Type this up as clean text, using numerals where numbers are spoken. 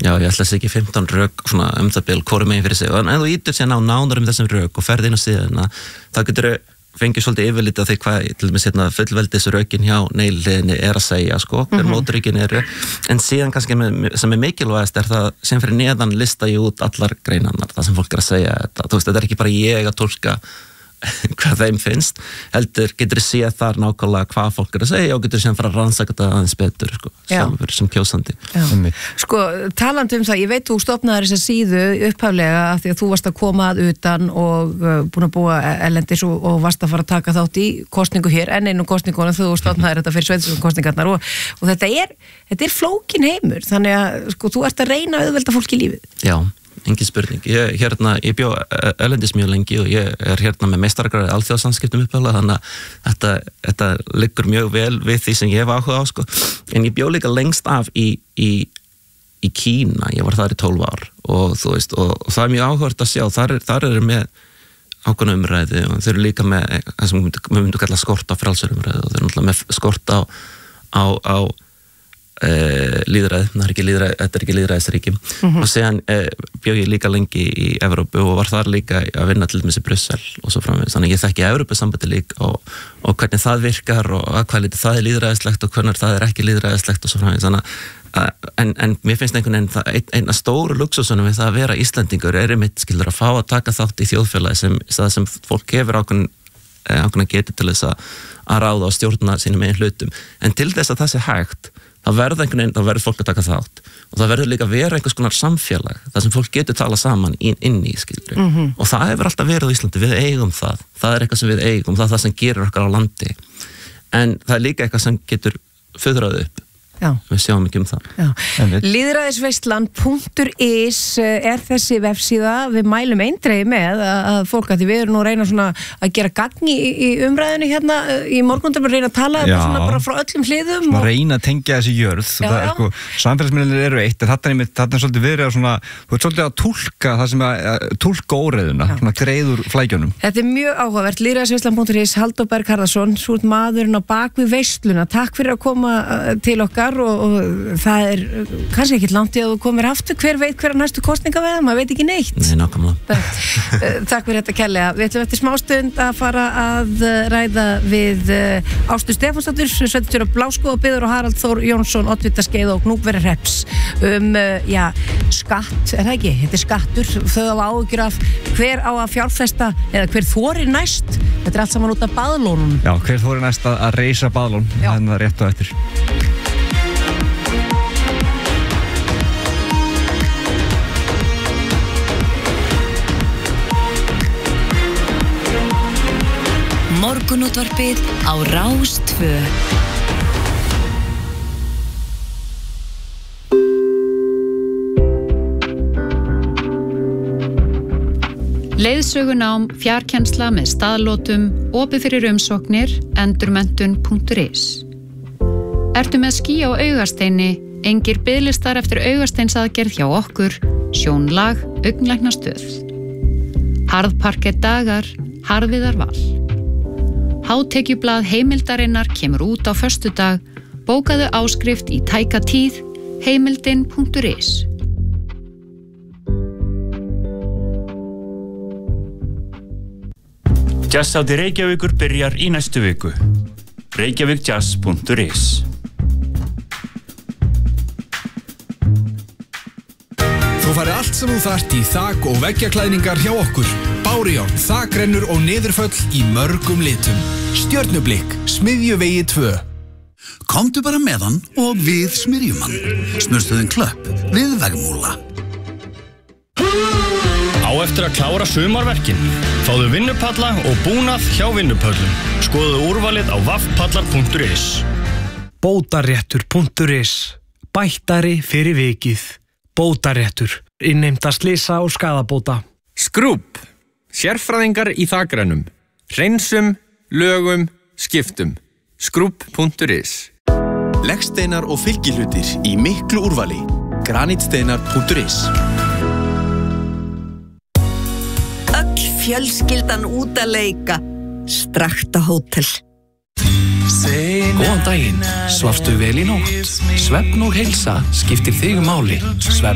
Já, ég ætla að segja ekki 15 rök svona það bil hvorum megin fyrir sig en ef þú ítur sér nánar þessum rök og ferð inn á síðuna þá getur fengið svolítið yfirlit af því hvað til dæmis fullveldisrökin hjá neiliðinni að segja sko, hver mótríkin eru en síðan kannski sem mikilvægast það sem fyrir neðan lista ég út allar greinarnar, það sem fólk að segja þetta, þú veist, þetta ekki bara ég að tólka hvað þeim finnst heldur getur séð þar nákvæmlega hvað fólk að segja og getur séð fara að rannsaka þetta aðeins betur sko, sem kjósandi Sko, talandi það, ég veit þú stofnaðir þessa síðu upphaflega af því að þú varst að koma að utan og búin að búa erlendis og varst að fara að taka þátt í kosningu hér, einu kosninguna þú stofnaðir þetta fyrir sveitarstjórnarkosningarnar og þetta er flókin heimur þannig að sko, þú ert að reyna að auðvelda fólki lífið Já engin spurning. Ég bjó erlendis mjög lengi og ég hérna með meistaragráðu í alþjóðasamskiptum upphaflega þannig að þetta liggur mjög vel við því sem ég hef áhuga á sko. En ég bjó líka lengst af í Kína, ég var þar í 12 ár og þú veist, og það er mjög áhugavert að sjá, þar eru með ákveðna umræðu og þeir eru líka með það sem við myndum kalla skort á frjálsumræðu og þeir eru náttúrulega með skort á lýðræði, þetta er ekki lýðræðisríki og síðan bjó ég líka lengi í Evrópu og var þar líka að vinna til dæmis í Brussel og svo framvegis, þannig ég þekki Evrópusambandi líka og hvernig það virkar og hvað lítið það er lýðræðislegt og hvernig það er ekki lýðræðislegt og svo framvegis, þannig en mér finnst einhvern veginn eina stóru luxusunum við það að vera Íslendingur einmitt skilur að fá að taka þátt í þjóðfélagi sem fólk hefur ákveðna getu til þess að ráða og stjórna sínum eigin hlutum, en til þess að það sé hægt þá verður fólk að taka þátt og það verður líka að vera einhvers konar samfélag þar sem fólk getur tala saman inn í skilur og það hefur alltaf verið á Íslandi, við eigum það er eitthvað sem við eigum, það er það sem gerir okkar á landi en það er líka eitthvað sem getur fuðrað upp við sjáum ekki það Lýðræðisveislan.is er þessi vefsíða, við mælum eindregið með að fólk að því við erum nú að reyna svona að gera gagn í umræðinu hérna í morgundum að reyna að tala svona bara frá öllum hliðum og reyna að tengja þessi jörð sko, samfélagsmiðlarnir eru eitt en þetta er svolítið verið að svona, þú ert svolítið að túlka það sem að túlka óreiðuna svona greiður flækjunum Þetta er mjög áhugavert, Lýðræðisveislan.is Halldór Berg Harðarson, þú ert maðurinn á bak við veisluna, takk fyrir að koma til okkar og það er kannski ekki langt í að þú komir aftur, hver veit hverja næstu kosninga verða, maður veit ekki neitt Nei, nákvæmlega Takk fyrir þetta kærlega, við ætlum eftir smástund að fara að ræða við Ástu Stefánsdóttur, sveitarstjóra Bláskógabygðar og Harald Þór Jónsson, oddvitaskeið og Gnúpverjahrepps skatt, er það ekki? Þetta er skattur, þau á áhyggjur af hver á að fjárfesta eða hver þorir næst, þetta er allt saman út af baðlónum Já, hver þorir næst að reisa baðlón, en það rétt á eftir Morgunútvarpið á Rás 2. Leiðsögunám, fjarkennsla með staðlótum, opið fyrir umsóknir, endurmenntun.is. Ertu með ský á augasteini, engir biðlistar eftir augasteinsaðgerð hjá okkur, sjónlag, augnlæknastöð. Harðparkett dagar, harðviðar val. Hátekjublað heimildarinnar kemur út á föstudag, bókaðu áskrift í tæka tíð, heimildin.is. Jazzhátíð Reykjavíkur byrjar í næstu viku. reykjavikjazz.is. Þú færð allt sem þú þarft í þak- og veggjaklæðningar hjá okkur. Bárujárn, þakrennur og niðurföll í mörgum litum. Stjörnublikk, Smiðjuvegi 2. Komdu bara með hann og við smyrjum hann. Smurstuðin Klöpp við Vegmúla. Á eftir að klára sumarverkin. Fáðu vinnupalla og búnað hjá vinnupöllum. Skoðu úrvalið á vaffpallar.is. Bótaréttur.is. Bættari fyrir vikið. Bótaréttur. Innheimta slysa og skaðabóta. Skrúbb. Sérfræðingar í þakrennum. Hreinsum, lögum, skiptum. Skrúbb.is. Leggsteinar og fylgihlutir í miklu úrvali. Granitsteinar.is. Öll fjölskyldan út að leika. Strakta hótel. Góðan daginn, svafstu vel í nótt? Svefn og heilsa skiptir þig máli.